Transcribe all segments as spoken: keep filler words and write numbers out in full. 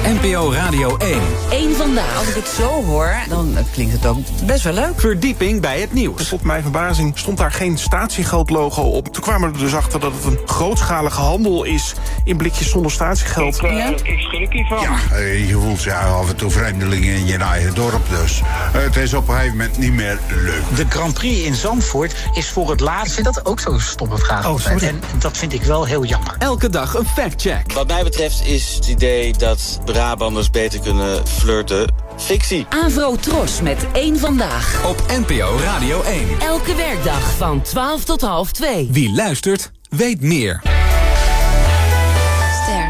N P O Radio één. Eén vandaag. Als ik het zo hoor, dan klinkt het ook best wel leuk. Verdieping bij het nieuws. Tot mijn verbazing stond daar geen statiegeld-logo op. Toen kwamen we er dus achter dat het een grootschalige handel is in blikjes zonder statiegeld. Ik, uh, ik schrik hiervan. Ja, uh, je voelt je af en toe vreemdelingen in je eigen dorp dus. Uh, het is op een gegeven moment niet meer leuk. De Grand Prix in Zandvoort is voor het laatst. Ik vind dat ook zo'n stomme vraag. Oh, sorry. En dat vind ik wel heel jammer. Elke dag een factcheck. Wat mij betreft is het idee dat Brabanders beter kunnen flirten fictie. Avro Tros met Eén Vandaag. Op N P O Radio één. Elke werkdag van twaalf tot half twee. Wie luistert, weet meer. Ster.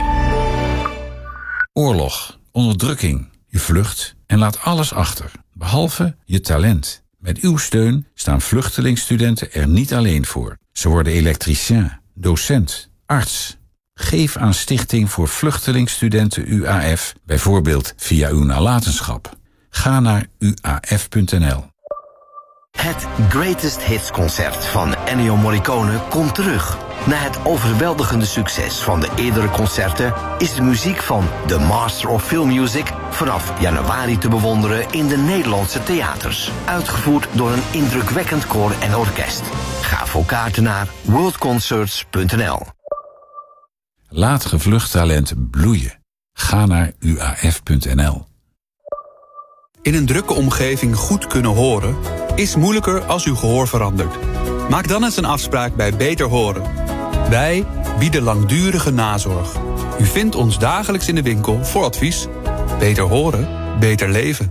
Oorlog, onderdrukking, je vlucht en laat alles achter, behalve je talent. Met uw steun staan vluchtelingstudenten er niet alleen voor. Ze worden elektricien, docent, arts. Geef aan Stichting voor Vluchtelingstudenten U A F, bijvoorbeeld via uw nalatenschap. Ga naar u a f punt n l. Het Greatest Hits concert van Ennio Morricone komt terug. Na het overweldigende succes van de eerdere concerten is de muziek van The Master of Film Music vanaf januari te bewonderen in de Nederlandse theaters. Uitgevoerd door een indrukwekkend koor en orkest. Ga voor kaarten naar world concerts punt n l. Laat gevlucht talent bloeien. Ga naar u a f punt n l. In een drukke omgeving goed kunnen horen is moeilijker als uw gehoor verandert. Maak dan eens een afspraak bij Beter Horen. Wij bieden langdurige nazorg. U vindt ons dagelijks in de winkel voor advies. Beter horen, beter leven.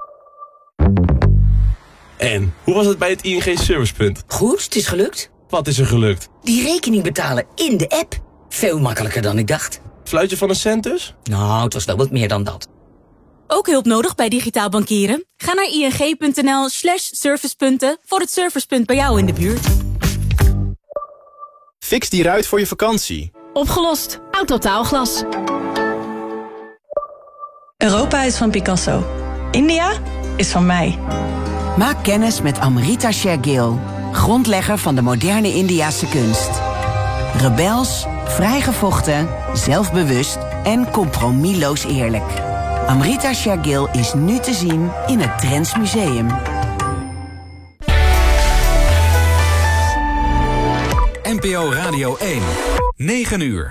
En, hoe was het bij het I N G Servicepunt? Goed, het is gelukt. Wat is er gelukt? Die rekening betalen in de app. Veel makkelijker dan ik dacht. Fluitje van een cent dus? Nou, het was wel wat meer dan dat. Ook hulp nodig bij digitaal bankieren? Ga naar ing.nl slash servicepunten voor het servicepunt bij jou in de buurt. Fix die ruit voor je vakantie. Opgelost. Autotaalglas. Europa is van Picasso. India is van mij. Maak kennis met Amrita Shergill, grondlegger van de moderne Indiase kunst. Rebels, vrijgevochten, zelfbewust en compromisloos eerlijk. Amrita Shergill is nu te zien in het Drents Museum. N P O Radio één. negen uur.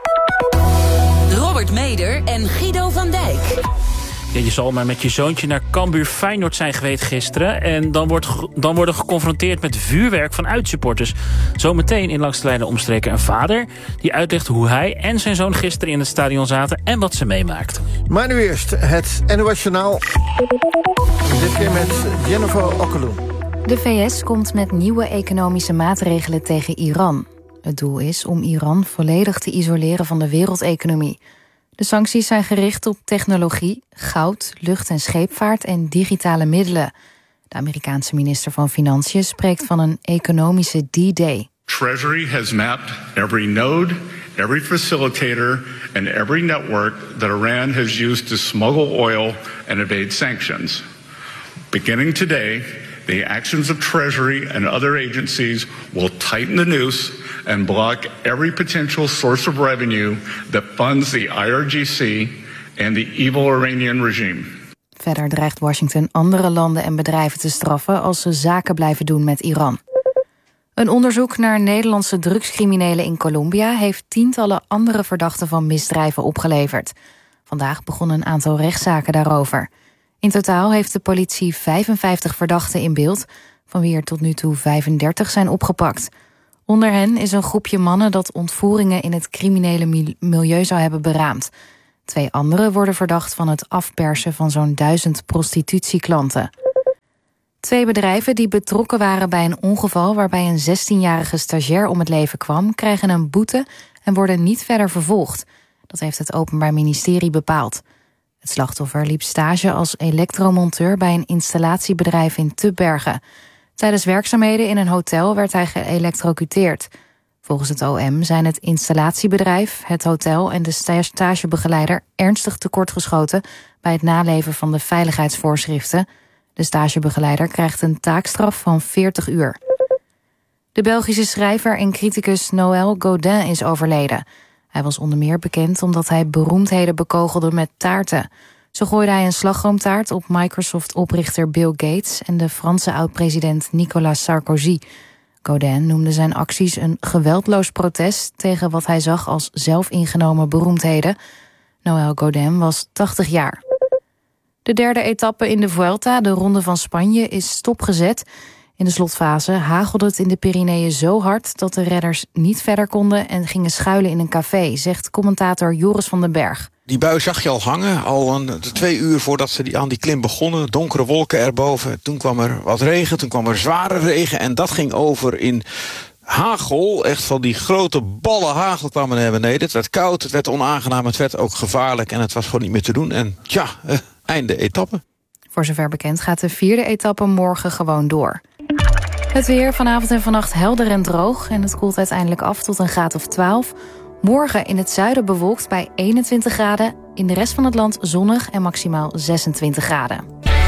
Robert Meder en Guido van Dijk. Ja, je zal maar met je zoontje naar Cambuur Feyenoord zijn geweest gisteren. En dan, wordt, dan worden geconfronteerd met vuurwerk van uitsupporters. Zometeen in Langs de Lijnen omstreken een vader die uitlegt hoe hij en zijn zoon gisteren in het stadion zaten en wat ze meemaakten. Maar nu eerst het N O S Journaal. Dit keer met Jennifer Okkeloen. De V S komt met nieuwe economische maatregelen tegen Iran. Het doel is om Iran volledig te isoleren van de wereldeconomie. De sancties zijn gericht op technologie, goud, lucht- en scheepvaart en digitale middelen. De Amerikaanse minister van Financiën spreekt van een economische D-Day. Treasury has mapped every node, every facilitator and every network that Iran has used to smuggle oil and evade sanctions. Beginning today, the actions of Treasury and other agencies will tighten the noose and block every potential source of revenue that funds the I R G C and the evil Iranian regime. Verder dreigt Washington andere landen en bedrijven te straffen als ze zaken blijven doen met Iran. Een onderzoek naar Nederlandse drugscriminelen in Colombia heeft tientallen andere verdachten van misdrijven opgeleverd. Vandaag begonnen een aantal rechtszaken daarover. In totaal heeft de politie vijfenvijftig verdachten in beeld, van wie er tot nu toe vijfendertig zijn opgepakt. Onder hen is een groepje mannen dat ontvoeringen in het criminele milieu zou hebben beraamd. Twee anderen worden verdacht van het afpersen van zo'n duizend prostitutieklanten. Twee bedrijven die betrokken waren bij een ongeval waarbij een zestienjarige stagiair om het leven kwam, krijgen een boete en worden niet verder vervolgd. Dat heeft het Openbaar Ministerie bepaald. Het slachtoffer liep stage als elektromonteur bij een installatiebedrijf in Tubbergen. Tijdens werkzaamheden in een hotel werd hij geëlektrocuteerd. Volgens het O M zijn het installatiebedrijf, het hotel en de stagebegeleider ernstig tekortgeschoten bij het naleven van de veiligheidsvoorschriften. De stagebegeleider krijgt een taakstraf van veertig uur. De Belgische schrijver en criticus Noël Godin is overleden. Hij was onder meer bekend omdat hij beroemdheden bekogelde met taarten. Zo gooide hij een slagroomtaart op Microsoft-oprichter Bill Gates en de Franse oud-president Nicolas Sarkozy. Godin noemde zijn acties een geweldloos protest tegen wat hij zag als zelfingenomen beroemdheden. Noël Godin was tachtig jaar. De derde etappe in de Vuelta, de Ronde van Spanje, is stopgezet. In de slotfase hagelde het in de Pyreneeën zo hard dat de redders niet verder konden en gingen schuilen in een café, zegt commentator Joris van den Berg. Die bui zag je al hangen, al een, twee uur voordat ze die, aan die klim begonnen. Donkere wolken erboven. Toen kwam er wat regen, toen kwam er zware regen. En dat ging over in hagel. Echt van die grote ballen hagel kwamen naar beneden. Het werd koud, het werd onaangenaam, het werd ook gevaarlijk. En het was gewoon niet meer te doen. En tja, eh, einde etappe. Voor zover bekend gaat de vierde etappe morgen gewoon door. Het weer vanavond en vannacht helder en droog. En het koelt uiteindelijk af tot een graad of twaalf. Morgen in het zuiden bewolkt bij eenentwintig graden. In de rest van het land zonnig en maximaal zesentwintig graden.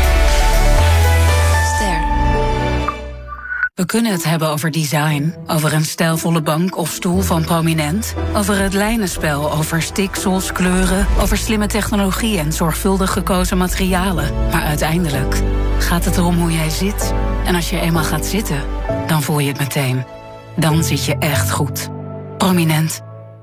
Ster. We kunnen het hebben over design. Over een stijlvolle bank of stoel van Prominent. Over het lijnenspel, over stiksels, kleuren. Over slimme technologie en zorgvuldig gekozen materialen. Maar uiteindelijk gaat het erom hoe jij zit. En als je eenmaal gaat zitten, dan voel je het meteen. Dan zit je echt goed. Prominent.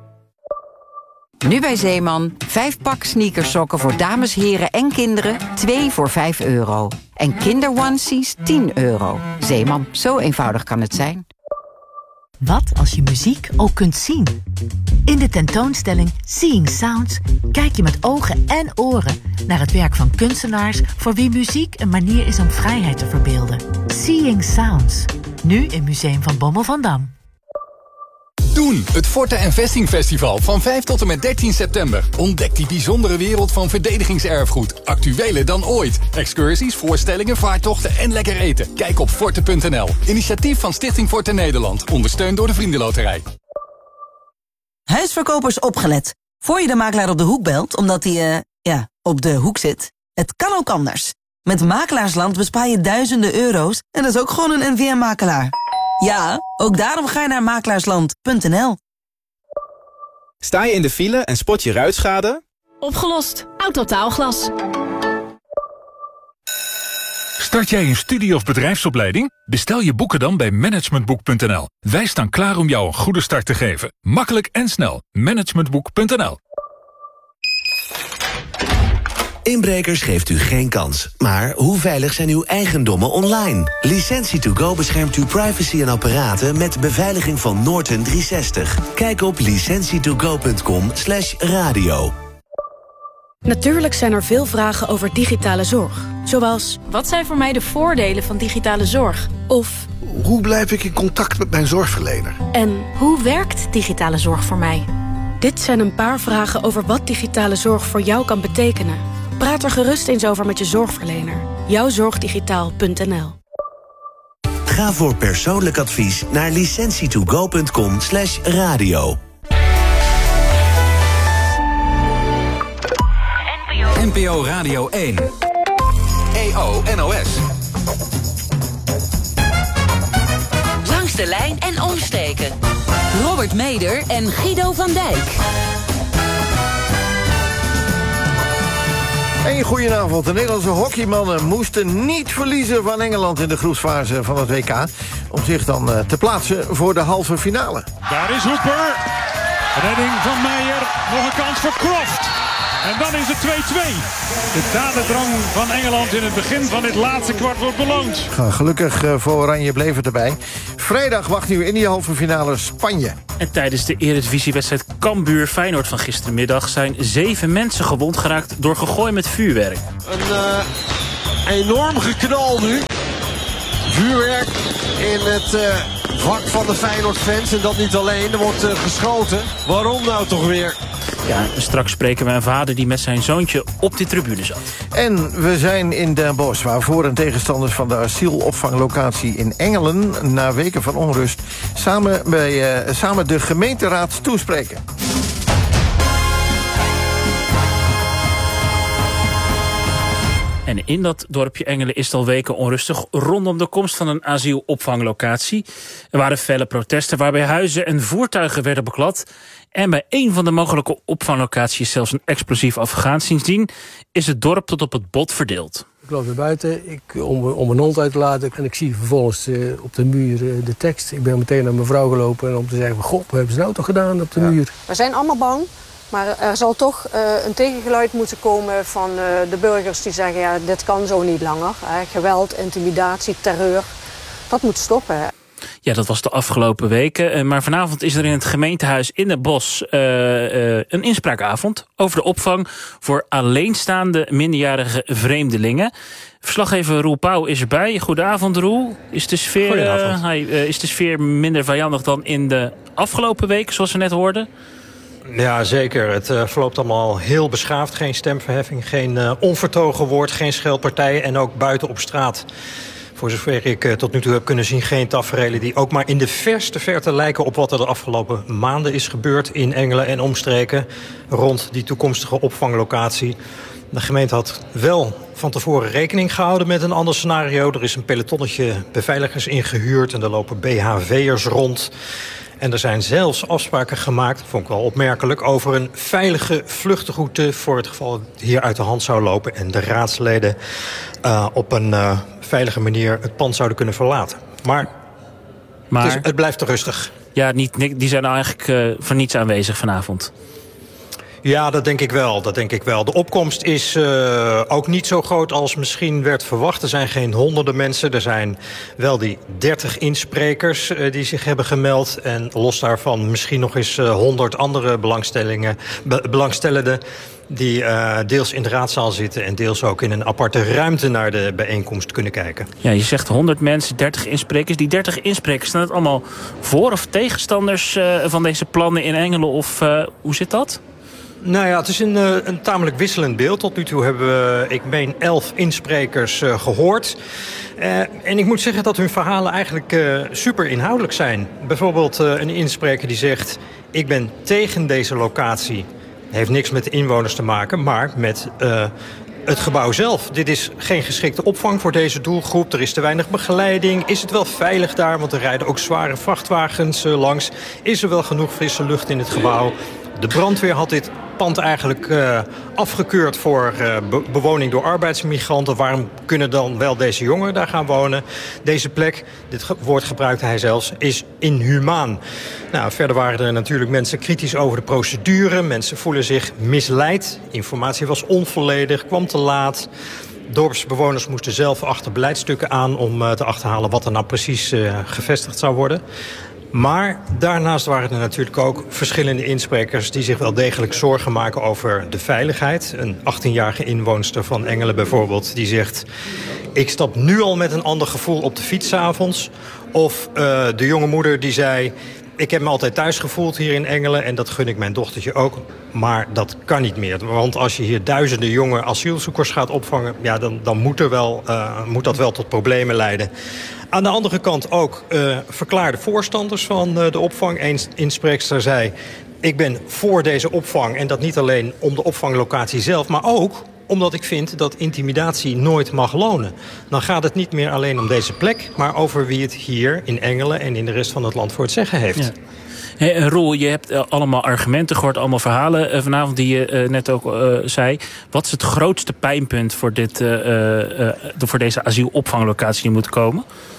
Nu bij Zeeman, vijf pak sneakersokken voor dames, heren en kinderen, twee voor vijf euro. En kinderonesies tien euro. Zeeman, zo eenvoudig kan het zijn. Wat als je muziek ook kunt zien? In de tentoonstelling Seeing Sounds kijk je met ogen en oren naar het werk van kunstenaars voor wie muziek een manier is om vrijheid te verbeelden. Seeing Sounds, nu in Museum van Bommel van Dam. Doen, het Forte en Vesting Festival van vijf tot en met dertien september. Ontdek die bijzondere wereld van verdedigingserfgoed. Actueler dan ooit. Excursies, voorstellingen, vaartochten en lekker eten. Kijk op forte punt n l. Initiatief van Stichting Forte Nederland. Ondersteund door de Vriendenloterij. Huisverkopers opgelet. Voor je de makelaar op de hoek belt, omdat hij, uh, ja, op de hoek zit. Het kan ook anders. Met Makelaarsland bespaar je duizenden euro's en dat is ook gewoon een N V M-makelaar. Ja, ook daarom ga je naar makelaarsland punt n l. Sta je in de file en spot je ruitschade? Opgelost. Autotaalglas. Start jij een studie- of bedrijfsopleiding? Bestel je boeken dan bij managementboek punt n l. Wij staan klaar om jou een goede start te geven. Makkelijk en snel. managementboek punt n l. Inbrekers geeft u geen kans. Maar hoe veilig zijn uw eigendommen online? Licentie to go beschermt uw privacy en apparaten met beveiliging van Norton driehonderdzestig. Kijk op licentie to go punt com slash radio. Natuurlijk zijn er veel vragen over digitale zorg. Zoals, wat zijn voor mij de voordelen van digitale zorg? Of, hoe blijf ik in contact met mijn zorgverlener? En hoe werkt digitale zorg voor mij? Dit zijn een paar vragen over wat digitale zorg voor jou kan betekenen. Praat er gerust eens over met je zorgverlener. jouwzorgdigitaal punt n l. Ga voor persoonlijk advies naar licentie to go punt com slash radio. N P O Radio één. E O N O S. Langs de lijn en omsteken. Robert Meder en Guido van Dijk. En goedenavond. De Nederlandse hockeymannen moesten niet verliezen van Engeland in de groepsfase van het W K. Om zich dan uh, te plaatsen voor de halve finale. Daar is Hooper. Redding van Meijer. Nog een kans voor Croft. En dan is het twee twee. De dadendrang van Engeland in het begin van dit laatste kwart wordt beloond. Gelukkig uh, voor Oranje bleef het erbij. Vrijdag wacht nu in die halve finale Spanje. En tijdens de Eredivisiewedstrijd Cambuur-Feyenoord van gistermiddag zijn zeven mensen gewond geraakt door gegooi met vuurwerk. Een uh, enorm geknal nu. Vuurwerk in het uh, vak van de Feyenoord-fans. En dat niet alleen, er wordt uh, geschoten. Waarom nou toch weer? Ja, straks spreken we een vader die met zijn zoontje op de tribune zat. En we zijn in Den Bosch, waar voor- en tegenstanders van de asielopvanglocatie in Engelen na weken van onrust samen, bij, uh, samen de gemeenteraad toespreken. En En in dat dorpje Engelen is het al weken onrustig rondom de komst van een asielopvanglocatie. Er waren felle protesten waarbij huizen en voertuigen werden beklad. En bij één van de mogelijke opvanglocaties is zelfs een explosief afgegaan. Sindsdien is het dorp tot op het bot verdeeld. Ik loop naar buiten ik, om, om mijn hond uit te laten en ik zie vervolgens uh, op de muur uh, de tekst. Ik ben meteen naar mijn vrouw gelopen om te zeggen, god, wat hebben ze nou toch gedaan op de ja. muur? We zijn allemaal bang, maar er zal toch uh, een tegengeluid moeten komen van uh, de burgers die zeggen, ja, dit kan zo niet langer. Uh, geweld, intimidatie, terreur, dat moet stoppen. Ja, dat was de afgelopen weken. Maar vanavond is er in het gemeentehuis in het Bosch uh, uh, een inspraakavond over de opvang voor alleenstaande minderjarige vreemdelingen. Verslaggever Roel Pauw is erbij. Goedenavond, Roel. Is de sfeer, uh, hi, uh, is de sfeer minder vijandig dan in de afgelopen week, zoals we net hoorden? Ja, zeker. Het uh, verloopt allemaal heel beschaafd. Geen stemverheffing, geen uh, onvertogen woord, geen scheldpartijen en ook buiten op straat. Voor zover ik uh, tot nu toe heb kunnen zien, geen taferelen die ook maar in de verste verte lijken op wat er de afgelopen maanden is gebeurd in Engelen en omstreken rond die toekomstige opvanglocatie. De gemeente had wel van tevoren rekening gehouden met een ander scenario. Er is een pelotonnetje beveiligers ingehuurd en er lopen B H V'ers rond. En er zijn zelfs afspraken gemaakt, vond ik wel opmerkelijk, over een veilige vluchtroute voor het geval het hier uit de hand zou lopen en de raadsleden uh, op een uh, veilige manier het pand zouden kunnen verlaten. Maar, maar het, is, het blijft te rustig. Ja, niet, die zijn nou eigenlijk uh, voor niets aanwezig vanavond. Ja, dat denk ik wel. Dat denk ik wel. De opkomst is uh, ook niet zo groot als misschien werd verwacht. Er zijn geen honderden mensen. Er zijn wel die dertig insprekers uh, die zich hebben gemeld. En los daarvan misschien nog eens uh, honderd andere belangstellingen, be- belangstellenden die uh, deels in de raadzaal zitten en deels ook in een aparte ruimte naar de bijeenkomst kunnen kijken. Ja, je zegt honderd mensen, dertig insprekers. Die dertig insprekers, zijn het allemaal voor- of tegenstanders uh, van deze plannen in Engelen? Of uh, hoe zit dat? Nou ja, het is een, een tamelijk wisselend beeld. Tot nu toe hebben we, ik meen, elf insprekers uh, gehoord. Uh, en ik moet zeggen dat hun verhalen eigenlijk uh, super inhoudelijk zijn. Bijvoorbeeld uh, een inspreker die zegt, ik ben tegen deze locatie. Heeft niks met de inwoners te maken, maar met uh, het gebouw zelf. Dit is geen geschikte opvang voor deze doelgroep. Er is te weinig begeleiding. Is het wel veilig daar? Want er rijden ook zware vrachtwagens uh, langs. Is er wel genoeg frisse lucht in het gebouw? De brandweer had dit pand eigenlijk uh, afgekeurd voor uh, be- bewoning door arbeidsmigranten. Waarom kunnen dan wel deze jongeren daar gaan wonen? Deze plek, dit ge- woord gebruikte hij zelfs, is inhumaan. Nou, verder waren er natuurlijk mensen kritisch over de procedure. Mensen voelen zich misleid. Informatie was onvolledig, kwam te laat. Dorpsbewoners moesten zelf achter beleidstukken aan om uh, te achterhalen wat er nou precies uh, gevestigd zou worden. Maar daarnaast waren er natuurlijk ook verschillende insprekers die zich wel degelijk zorgen maken over de veiligheid. Een achttienjarige inwoonster van Engelen bijvoorbeeld die zegt, ik stap nu al met een ander gevoel op de fiets 's avonds. Of uh, de jonge moeder die zei, ik heb me altijd thuis gevoeld hier in Engelen en dat gun ik mijn dochtertje ook. Maar dat kan niet meer. Want als je hier duizenden jonge asielzoekers gaat opvangen, ja, dan, dan moet, er wel, uh, moet dat wel tot problemen leiden. Aan de andere kant ook uh, verklaarde voorstanders van uh, de opvang. Eén inspreekster zei, ik ben voor deze opvang. En dat niet alleen om de opvanglocatie zelf, maar ook omdat ik vind dat intimidatie nooit mag lonen. Dan gaat het niet meer alleen om deze plek, maar over wie het hier in Engelen en in de rest van het land voor het zeggen heeft. Ja. Hey, Roel, je hebt uh, allemaal argumenten gehoord, allemaal verhalen uh, vanavond die je uh, net ook uh, zei. Wat is het grootste pijnpunt voor, dit, uh, uh, uh, voor deze asielopvanglocatie die moet komen?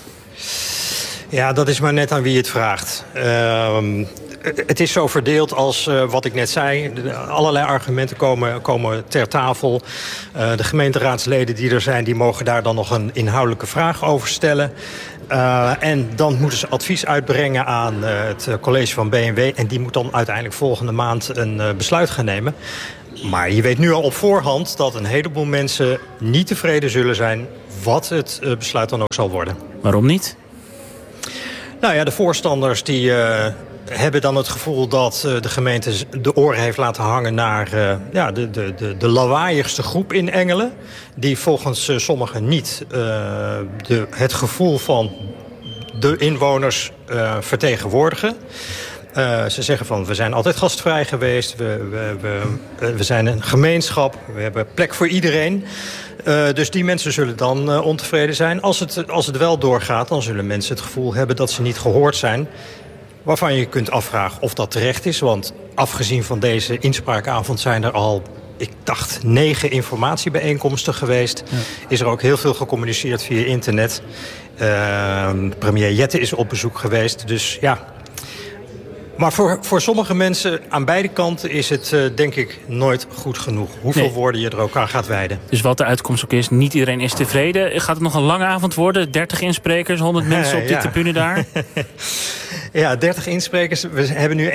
Ja, dat is maar net aan wie het vraagt. Uh, het is zo verdeeld als uh, wat ik net zei. Allerlei argumenten komen, komen ter tafel. Uh, de gemeenteraadsleden die er zijn, die mogen daar dan nog een inhoudelijke vraag over stellen. Uh, en dan moeten ze advies uitbrengen aan uh, het college van B N W. En die moet dan uiteindelijk volgende maand een uh, besluit gaan nemen. Maar je weet nu al op voorhand dat een heleboel mensen niet tevreden zullen zijn wat het uh, besluit dan ook zal worden. Waarom niet? Nou ja, de voorstanders die uh, hebben dan het gevoel dat uh, de gemeente de oren heeft laten hangen naar uh, ja, de, de, de, de lawaaiigste groep in Engelen. Die volgens uh, sommigen niet uh, de, het gevoel van de inwoners uh, vertegenwoordigen. Uh, ze zeggen van, we zijn altijd gastvrij geweest. We, we, we, we zijn een gemeenschap. We hebben plek voor iedereen. Uh, dus die mensen zullen dan uh, ontevreden zijn. Als het, als het wel doorgaat, dan zullen mensen het gevoel hebben dat ze niet gehoord zijn. Waarvan je kunt afvragen of dat terecht is. Want afgezien van deze inspraakavond zijn er al, ik dacht, negen informatiebijeenkomsten geweest. Ja. Is er ook heel veel gecommuniceerd via internet. Uh, premier Jette is op bezoek geweest. Dus ja. Maar voor, voor sommige mensen aan beide kanten is het uh, denk ik nooit goed genoeg. Hoeveel nee. woorden je er ook aan gaat wijden. Dus wat de uitkomst ook is, niet iedereen is tevreden. Gaat het nog een lange avond worden? dertig insprekers, honderd mensen op die ja. tribune daar? Ja, dertig insprekers. We hebben nu